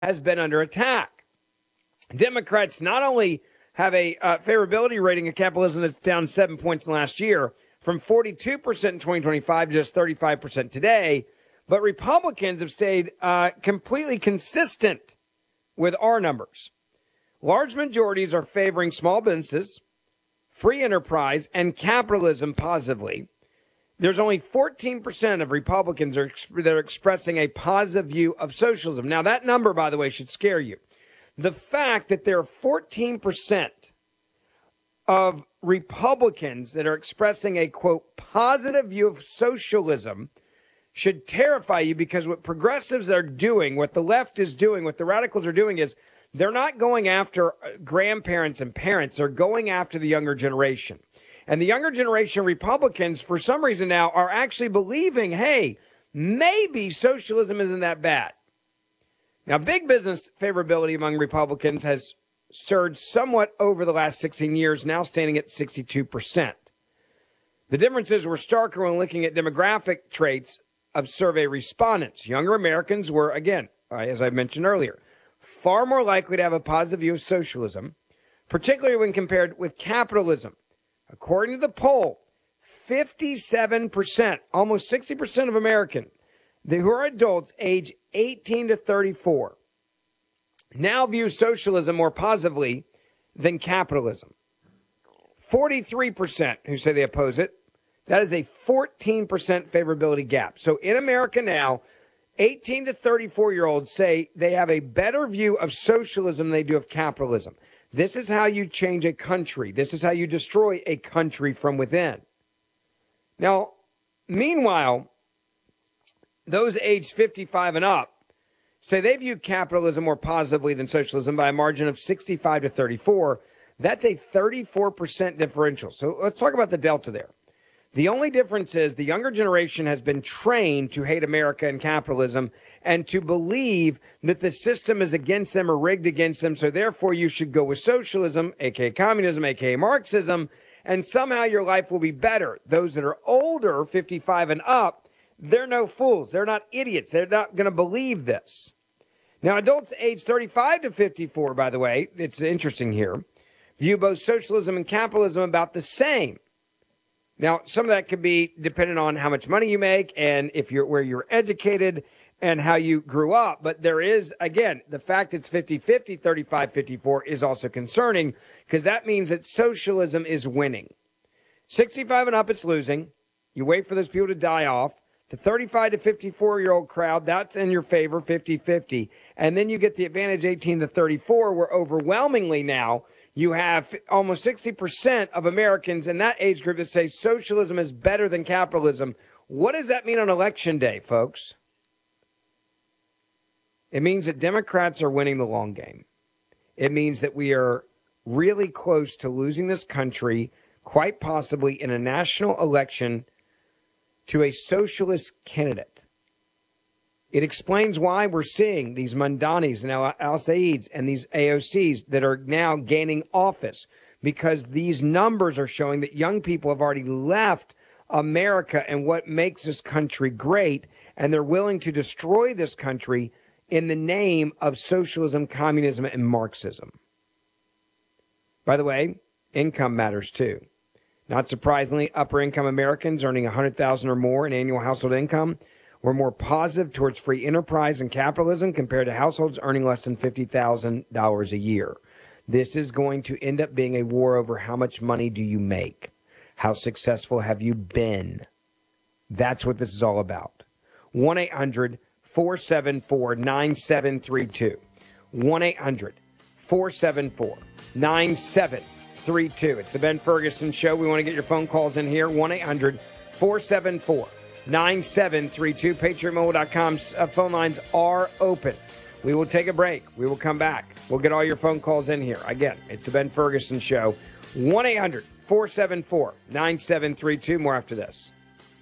has been under attack. Democrats not only have a favorability rating of capitalism that's down 7 points in last year, from 42% in 2025 to just 35% today, but Republicans have stayed completely consistent with our numbers. Large majorities are favoring small businesses, free enterprise, and capitalism positively. There's only 14% of Republicans that are expressing a positive view of socialism. Now, that number, by the way, should scare you. The fact that there are 14% of Republicans that are expressing a, quote, positive view of socialism should terrify you, because what progressives are doing, what the left is doing, what the radicals are doing is they're not going after grandparents and parents. They're going after the younger generation. And the younger generation Republicans, for some reason now, are actually believing, hey, maybe socialism isn't that bad. Now, big business favorability among Republicans has surged somewhat over the last 16 years, now standing at 62%. The differences were starker when looking at demographic traits of survey respondents. Younger Americans were, again, as I mentioned earlier, far more likely to have a positive view of socialism, particularly when compared with capitalism. According to the poll, 57%, almost 60% of Americans who are adults age 18 to 34 now view socialism more positively than capitalism. 43% who say they oppose it. That is a 14% favorability gap. So in America now, 18 to 34-year-olds say they have a better view of socialism than they do of capitalism. This is how you change a country. This is how you destroy a country from within. Now, meanwhile, those aged 55 and up say they view capitalism more positively than socialism by a margin of 65 to 34. That's a 34% differential. So let's talk about the delta there. The only difference is the younger generation has been trained to hate America and capitalism and to believe that the system is against them or rigged against them. So therefore you should go with socialism, aka communism, aka Marxism, and somehow your life will be better. Those that are older, 55 and up, they're no fools. They're not idiots. They're not going to believe this. Now, adults age 35 to 54, by the way, it's interesting here, view both socialism and capitalism about the same. Now, some of that could be dependent on how much money you make and if you're where you're educated and how you grew up. But there is, again, the fact it's 50-50, 35-54 is also concerning, because that means that socialism is winning. 65 and up, it's losing. You wait for those people to die off. The 35 to 54-year-old crowd, that's in your favor, 50-50. And then you get the advantage 18 to 34, where overwhelmingly now you have almost 60% of Americans in that age group that say socialism is better than capitalism. What does that mean on election day, folks? It means that Democrats are winning the long game. It means that we are really close to losing this country, quite possibly in a national election, to a socialist candidate. It explains why we're seeing these Mamdanis and Al-Saids and these AOCs that are now gaining office, because these numbers are showing that young people have already left America and what makes this country great, and they're willing to destroy this country in the name of socialism, communism, and Marxism. By the way, income matters too. Not surprisingly, upper-income Americans earning $100,000 or more in annual household income were more positive towards free enterprise and capitalism compared to households earning less than $50,000 a year. This is going to end up being a war over how much money do you make? How successful have you been? That's what this is all about. 1-800-474-9732. 1-800-474-9732. It's the Ben Ferguson Show. We want to get your phone calls in here. 1-800-474-9732. PatriotMobile.com's phone lines are open. We will take a break. We will come back. We'll get all your phone calls in here. Again, it's the Ben Ferguson Show. 1-800-474-9732. More after this.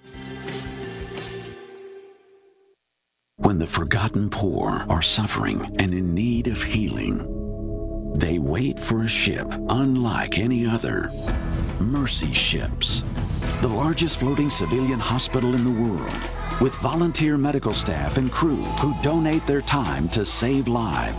When the forgotten poor are suffering and in need of healing, they wait for a ship unlike any other. Mercy Ships, the largest floating civilian hospital in the world, with volunteer medical staff and crew who donate their time to save lives.